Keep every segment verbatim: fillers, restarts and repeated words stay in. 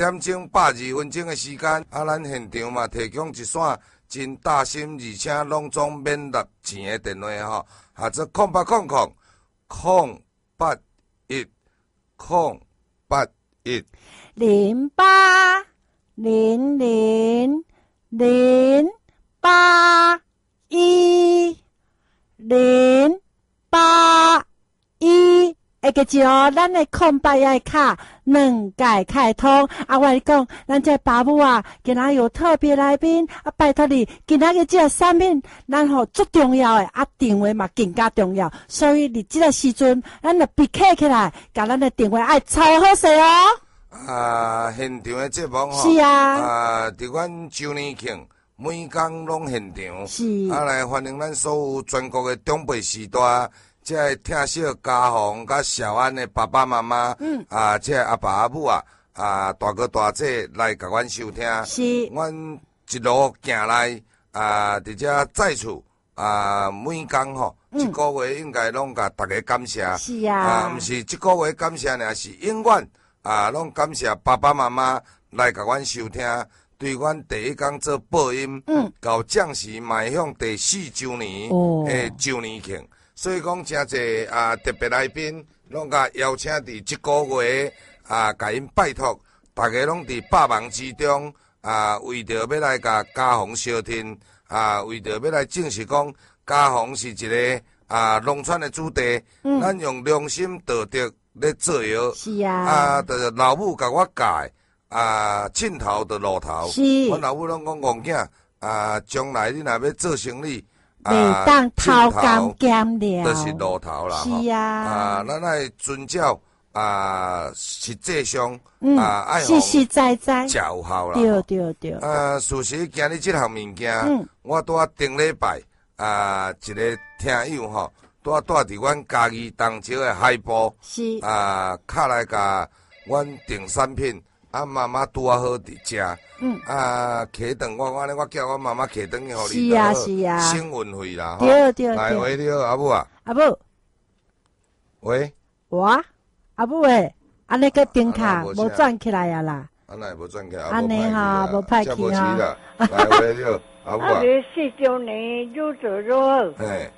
点钟百二分钟的时间，啊，咱现场嘛提供一线真大心而且拢总免纳钱的电话吼，啊，这空八空空空八一空八一零八零零零八一零八一。会记住哦，咱的空白的卡两届开通。啊，我跟你讲，咱这爸母啊，今仔有特别来宾，啊，拜托你，今仔日这个产品，咱吼最重要的，啊，电话嘛更加重要。所以你这个时阵，咱就别客起来，甲咱的电话爱超好势哦。 啊，现场的节目吼， 是啊， 啊，伫阮周年庆，每工拢现场， 是， 啊，来欢迎咱所有全国的长辈时代。即个听小家红甲小安的爸爸妈妈，嗯，啊，即个阿爸阿母啊，啊，大哥大姐来甲阮收听， 是， 阮一路行来，啊，伫遮在厝，啊，每工吼，一个月应该拢甲大家感谢， 是啊， 啊，毋是一个月感谢尔，是永远啊，拢感谢爸爸妈妈来甲阮收听，对阮第一工做播音，嗯，到将士迈向第四周年诶周年庆。所以讲，真济啊特别来宾，拢甲邀请伫即个月啊，甲因拜托，大家拢伫百忙之中啊，为着要来甲家宏相听啊，为着要来证实讲家宏是一个啊农村的子弟，嗯、咱用良心道德咧做药， 是啊， 啊，就是老母甲我教的啊，凊头就路头， 是， 阮老母拢讲戆囝啊，将来你若要做生意。 袂当偷工减料， 就是路头啦。 是啊， 啊，咱爱遵照啊实际上啊爱实实在在教效啦。 对对对。 啊，事实今日即项物件，我拄啊顶礼拜啊一个听友吼，拄啊住伫阮家己东石的海埔，是啊，敲来甲阮订产品。啊，妈妈拄啊好伫食，嗯，啊，客顿我我咧，我叫我妈妈客顿去互你， 是啊是啊， 省运费啦， 对对对， 来喂，你好，阿母啊， 阿母， 喂， 我阿母诶，安尼个电卡无转起来啊啦， 安尼无转起来， 安尼哈，无歹去哈， 来喂，你好，阿母啊， 四周年如何如何？ 嘿，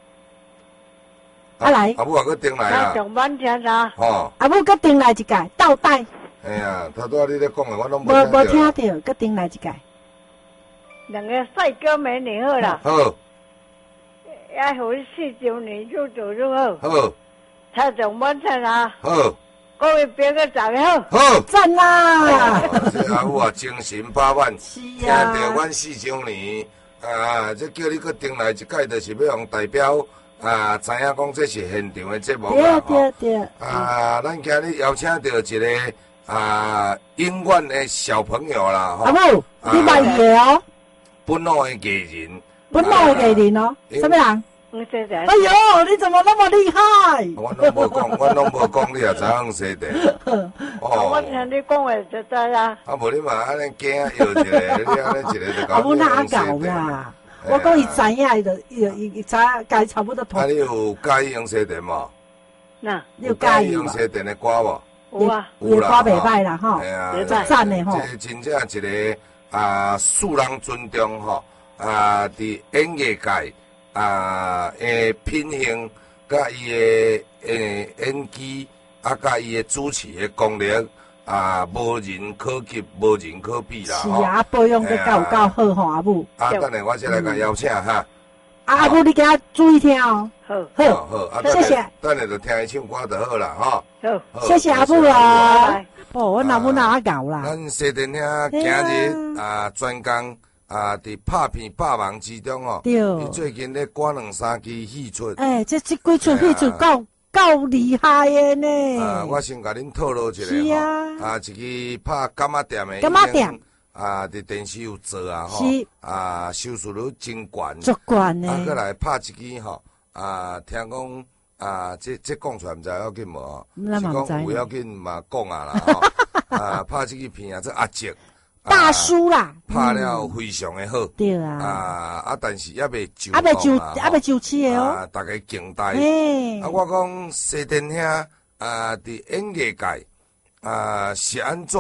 啊来， 阿母啊，佮订来啊， 上班吃啦， 吼， 阿母佮订来一届倒带。 哎呀，头拄仔你咧讲的，我拢无无听到，佮顶来一届。 两个帅哥美女好啦。 好。 要互四周年如何如何？ 好。 他上班菜啦。 好。 各位别个早好。 好。 赞啦！ 这阿母啊，精神百万， 是啊，听到阮四周年啊，这叫你佮顶来一届，就是要用代表啊，知影讲这是现场的节目啦。 对对对。 啊，咱今日邀请到一个。啊，永远的小朋友啦， 阿母，你捌伊个哦？ 本土的艺人， 本土的艺人哦，什么人？ 黄西田。 哎呦，你怎么那么厉害？ 我拢无讲，我拢无讲，你也知黄西田。 哦，我听你讲话就知啦。 啊，无你嘛安尼惊摇一个，你安尼一个就搞我哪搞啦？我讲伊知影，伊就伊伊知影，该差不多同。 啊，你有介意黄西田无？ 那你有介意黄西田的歌无？ 有啊， 有啦，歌袂歹啦，吼，赞的吼。 这真正一个啊，受人尊重吼，啊，伫演艺界啊诶品行，甲伊的诶演技，啊，甲伊的主持的功力啊，无人可及，无人可比啦。 是啊，保养得够够好吼，阿母。 啊，等下我先来甲邀请哈。 阿母，你给他注意听哦。 好， 好，好， 谢谢。 等下就听伊唱歌就好啦，哈。 好， 谢谢阿母啊。哦，我阿母哪搞啦？ 咱西田兄今日啊，专工啊，伫拍片百忙之中哦。 对。 伊最近咧赶两三支戏出。 哎，这这几出戏出够够厉害的呢。 啊，我先甲恁透露一下是啊。 啊，一个拍干妈店的。 干妈店。 啊，伫电视有做啊，吼，啊，收视率真悬， 足悬呢。 啊，过来拍一支吼，啊，听讲啊，这这讲出来毋知要紧无吼，是讲有要紧嘛讲啊啦，吼，啊，拍这个片啊，这阿杰大叔啦， 拍了非常的好， 对啊， 啊啊，但是还未就， 还未就，还未就起的哦， 啊，大家敬待，啊，我讲西田兄啊，伫演艺界啊是安怎？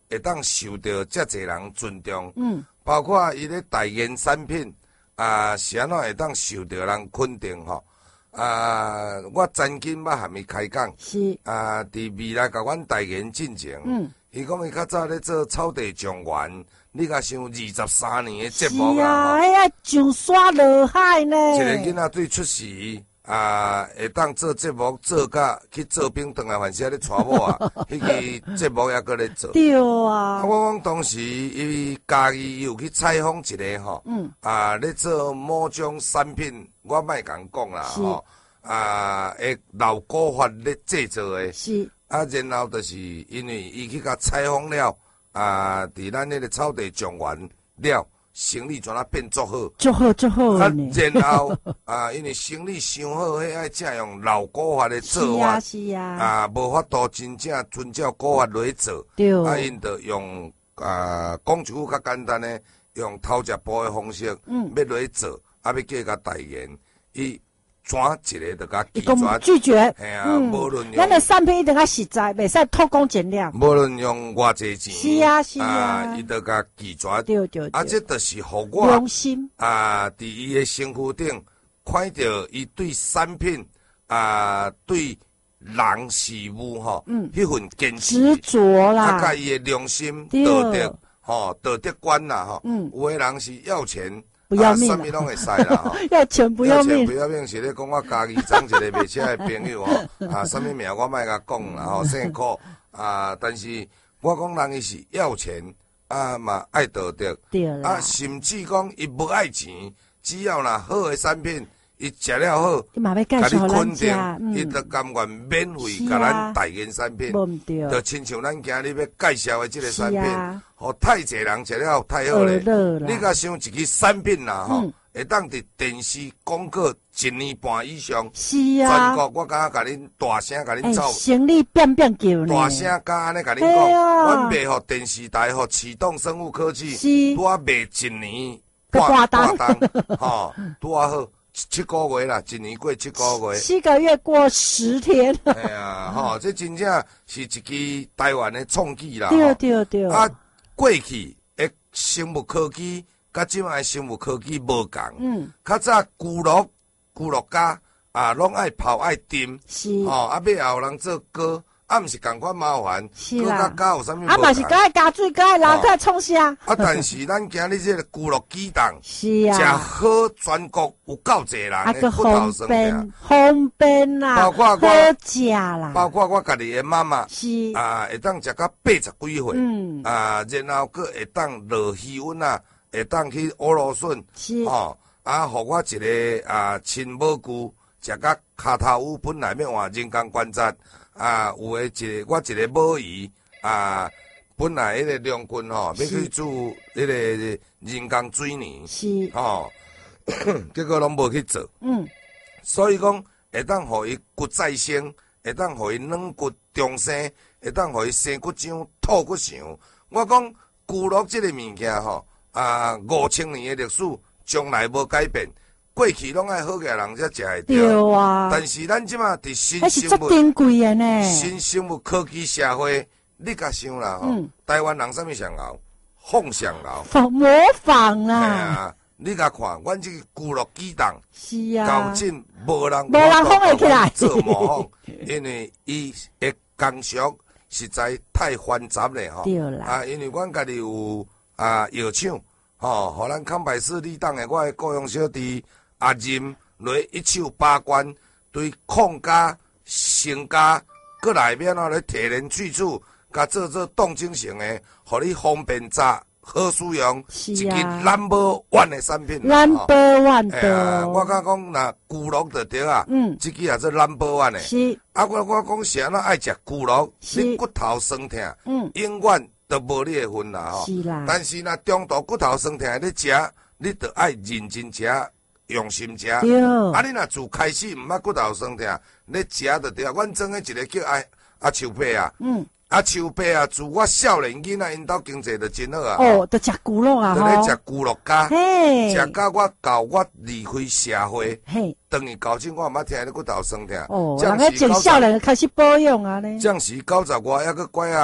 会当受到遮侪人尊重。 嗯， 包括伊咧代言产品啊，是安怎会当受到人肯定吼？啊，我曾经捌含伊开讲， 是啊，伫未来甲阮代言进前， 嗯， 伊讲伊较早咧做草地状元，你甲想二十三年的节是目啊， 啦， 迄啊上山落海呢， 一个囡仔对出世啊，会当做节目做甲去做兵，转来反正咧带某啊，迄个节目还搁咧做。 对啊， 啊， 我讲当时伊家己有去采访一个吼， 嗯， 啊，咧做某种产品，我莫共讲啦是吼，啊，会老古法咧制作诶， 是啊，然后就是因为伊去甲采访了，啊，伫咱迄个草地状元了，生意怎啊变足好。 足好足好啊呢，， 然后啊，因为生意伤好，迄爱正用老古法的是做法啊，是啊， 啊，无法度真正遵照古法来做， 对， 啊，因着用啊，讲一句较简单的，用偷食步的方式， 嗯要来做，啊，要叫甲代言，伊怎一个就甲拒伊讲绝， 拒绝， 嘿啊， 嗯无论用咱的产品一定较实在，袂使偷工减料， 无论用偌济钱， 是啊是啊伊就甲拒绝， 对对啊，这对， 就是互我。 良心， 啊，伫伊诶身躯顶看到伊对产品啊，对人事物吼， 嗯迄份坚执持， 着啊，甲啦， 伊诶良心对道德吼，道德观啦吼， 嗯有诶人是要钱， 不要命啊，啥物拢会使啦吼。 要钱不要命要钱不，要命是咧讲我家己装一个卖车诶朋友吼，啊，啥物名我莫甲讲啦吼，姓苦啊，但是我讲人伊是要钱啊嘛爱道德。 对啊， 啦， 甚至讲伊无爱钱，只要若好诶产品，伊食了好， 你嘛要介甲你绍咱肯定家，， 伊嗯， 就甘愿免费是啊甲咱代言产品， 无毋对， 就亲像咱今日要介绍诶即个产品是啊， 互太侪人食了太好娱咧。 乐啦， 你甲想一支产品啦吼嗯， 会当伫电视广告一年半以上， 是全啊， 国我敢甲恁大声甲恁哎， 走。 生意变变叫呢， 大声甲安尼甲恁嘿讲， 啊阮卖互电视台互启动生物科技， 是拄啊卖一年个半档档，吼，拄啊好七七个月啦，一年过七个月。 七个月过十天， 哎呀，吼，这真正是一支台湾的创举啦。 对吼对对， 啊，过去的生物科技，甲即摆生物科技无共。 嗯， 较早骨肉骨肉家啊，拢爱泡爱浸， 是， 吼，啊，尾后人做糕，啊，毋是共款麻烦， 是啦糕甲糕有啥物无啊嘛是共？ 该加水，该捞出来冲虾， 啊，但是咱今日这个骨肉鸡蛋， 是食啊， 好，全国有够济人啊的个方骨头酸痛。 便方便啦， 包括我好食啦， 包括我家己的妈妈是， 啊，会当食到八十几岁， 嗯， 啊，然后佫会当落气温啊，会当去乌芦笋， 是， 吼、啊，互我一个啊亲母舅食到骹头乌，本来要换人工关节，啊，有诶一个我一个母姨啊，本来迄个梁君吼、要去做迄个人工水泥， 是， 吼、结果拢无去做。 嗯， 所以讲，会当互伊骨再生，会当互伊软骨重生，会当互伊生骨浆、吐骨肠。我讲骨肉即个物件吼，啊，五千年的历史，从来无改变。过去拢爱好个人才食会对着， 啊， 但是咱即马伫新还是生物、 足珍贵的呢， 新生物科技社会，你甲想啦吼， 嗯台湾人啥物上熬，凤上熬， 仿模仿哎啊， 呀，你甲看，阮即个骨肉鸡蛋。 是高啊， 进无人无人仿会起来做模仿，因为伊的工序实在太繁杂了吼。 对啦， 啊，因为阮家己有啊药厂，吼，互咱康百氏立党的我的雇佣小弟阿任来一手把关，对抗加、升加，搁内面啊来提炼去处，甲做做动精型的，互你方便炸。好使用， 是一支啊 number one 的产品啦。吼 number one 哎呀，我的， 甲讲若骨肉就对啊， 嗯， 即支也做 number one 的。 是， 啊，我我讲是安怎爱食骨肉， 是你骨头酸痛， 嗯， 永远都无你的份啦吼。 是啦， 但是若中途骨头酸痛的你食，你着爱认真食，用心食。啊， 对， 你若自开始毋捌骨头酸痛，你食就对啊。阮装诶一个叫爱阿秋伯啊， 嗯， 阿秋伯啊，自我少年囡仔因兜经济就真好啊。 哦，就食骨肉啊， 就咧食骨肉家。 嘿， 食到我到我离开社会， 嘿， 等于到今我毋捌听你骨头酸痛。 哦， 这样人个是九十， 种少年开始保养啊呢， 这样是九十外还佫拐啊，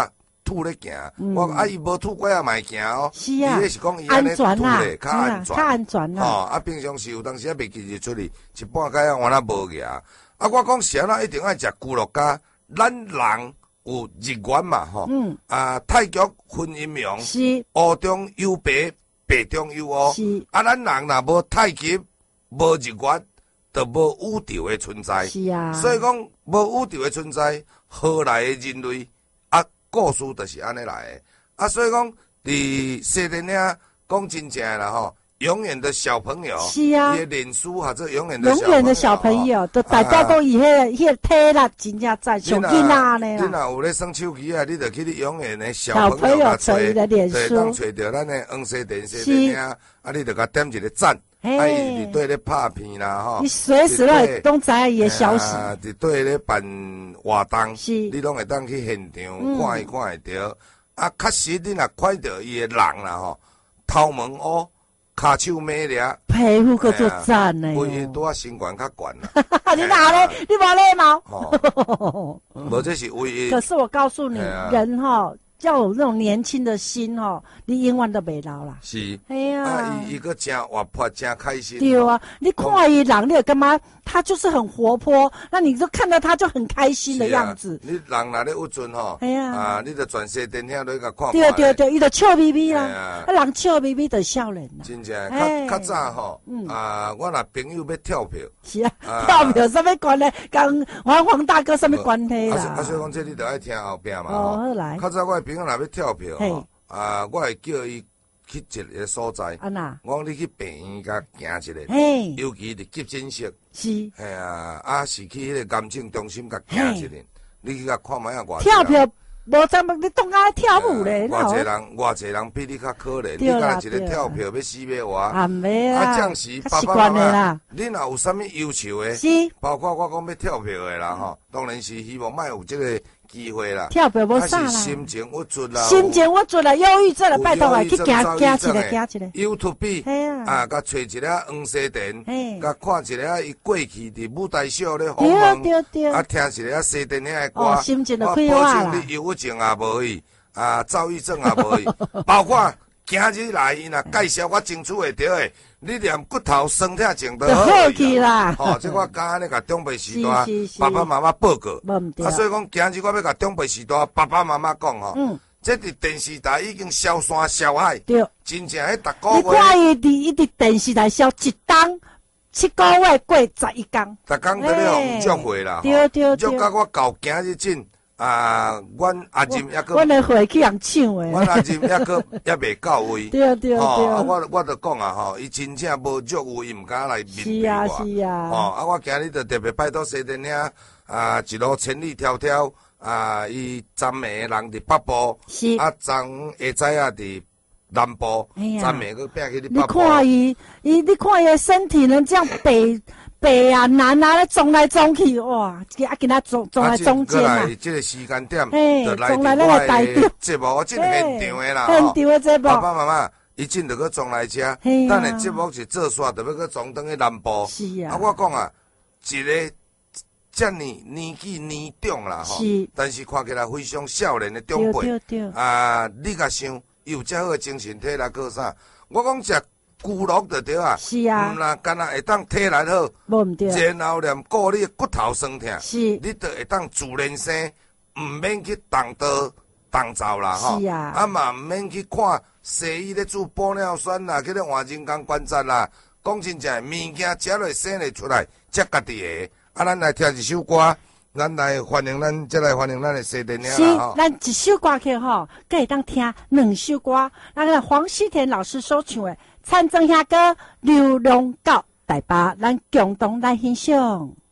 土咧行，我啊伊无土拐啊嘛行哦。 是啊， 伊是讲伊安尼土咧较安全， 较安全啦。 哦，啊平常时有当时啊袂记日出去，一半街啊我那无去啊。啊，我讲啥啦，一定爱食咕乐家，咱人有日元嘛吼。嗯。啊，太极分阴阳， 是。 黑中有白，白中有黑。 是。 啊，咱人若无太极，无日元，就无宇宙的存在。 是啊。 所以讲无宇宙的存在，何来的人类？啊，故事就是安尼来的。啊，所以讲伫西电影讲真正啦吼。永远的小朋友， 是啊， 伊脸书或者永远的永远的小朋友，都代表讲伊迄个迄个体力真正在上囡仔呢啦。 你若有咧耍手机啊，你就去你永远的小朋友找伊的脸书， 当找着咱的黄色电视电影，啊，你就甲点一个赞，啊，伊伫对咧拍片啦吼， 你随时都拢知影伊的消息， 啊，伫对咧办活动， 是， 你拢会当去现场看伊看会着，啊，确实你若看到伊的人啦吼，头毛乌。骹手美俩， 皮肤可做赞呢， 不伊拄啊身管较悬啦。 你哪咧？你无礼貌。 哦，无这是为。 可是我告诉你，人哈要有那种年轻的心哈，你永远都袂老啦。 是。 哎呀。 啊，伊伊个真活泼，真开心。 对啊，你看伊人，你有干嘛？他就是很活泼，那你就看到他就很开心的样子。 你人若咧有阵吼，哎呀，啊，你就全世电影都甲看。 对对对，伊就笑眯眯啦，啊，人笑眯眯就笑脸啦。 真正，较较早吼，啊，我若朋友要跳票， 是啊，跳票什么关系？跟黄黄大哥什么关系啦？ 啊，所以讲这你就爱听后壁嘛。 哦，好来。 较早我朋友若要跳票吼，啊，我会叫伊。去一个所在，啊呐，我讲你去病院甲行一个，尤其是急诊室，是，哎呀，啊是去迄个癌症中心甲行一个，你去甲看卖啊偌跳票，无怎么你当啊跳舞咧？ 偌济人，偌济人比你较可怜，你甲一个跳票要死要活， 啊没啊，这样时爸爸妈妈，你若有啥物要求的，是，包括我讲要跳票的啦吼，当然是希望卖有这个。机会啦， 跳票无啥啦， 心情郁卒啦， 心情郁卒啦，忧郁症啦，拜托来去行行一个，行一个。 YouTube 啊，甲找一个黄色电，甲看一个伊过去伫舞台秀咧访问，啊，听一个西电影的歌， 心情就开化啦。 你忧郁症也无去，啊，躁郁症也无去，包括今日来伊若介绍我争取会着的。你连骨头酸痛症都好去啦！ 吼，即我刚安尼甲长辈时代爸爸妈妈报告，啊，所以讲今日我要甲长辈时代爸爸妈妈讲吼，嗯，这伫电视台已经消山消海，对，真正迄逐个月， 你看伊伫伊伫电视台消一档，七个月过十一工， 逐工都咧互祝会啦， 对对对， 祝甲我到今日真。啊，阮阿金抑个， 阮的回去人唱诶。 阮阿金抑个也未到位。 对对对。 啊，我我著讲啊，吼，伊真正无祝福，伊毋敢来面对我。 是啊是啊。 哦，啊，我今日著特别拜托西电影啊，一路千里迢迢啊，伊昨暝人伫北部，是啊，昨下早啊伫南部，昨暝个拼去伫北部。 你看伊，伊你看伊的身体能这样北。北啊南啊，咧撞来撞去，哇！啊，今仔撞撞来中间啊！ 这个时间点， 就来伫我的节目，我真现场的啦， 现场的节目。 爸爸妈妈，伊真着去撞来遮，咱的节目是做煞，着要去撞转去南部。 是啊。 啊，我讲啊，一个遮尔年纪年长啦，吼，但是看起来非常少年的长辈，啊，你甲想，伊有遮好的精神体力个啥？我讲食。骨碌就对啊， 是啊， 毋若干那会当体力好， 无毋对， 然后连顾你骨头酸痛， 是， 你就会当自然生，毋免去动刀动灶啦吼， 是啊， 啊嘛毋免去看西医咧煮玻尿酸啦，去咧换人工关节啦，讲真正物件食落生得出来，才家己会。啊，咱来听一首歌，咱来欢迎咱，再来欢迎咱的西电影啦吼。 是，咱一首歌曲吼，可以当听两首歌，那个黄西田老师所唱的。参政遐歌流浪到台北，咱共同来欣赏。